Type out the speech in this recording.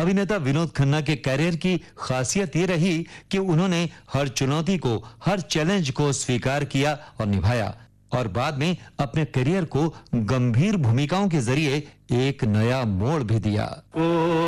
अभिनेता विनोद खन्ना के कैरियर की खासियत ये रही कि उन्होंने हर चुनौती को, हर चैलेंज को स्वीकार किया और निभाया, और बाद में अपने करियर को गंभीर भूमिकाओं के जरिए एक नया मोड़ भी दिया।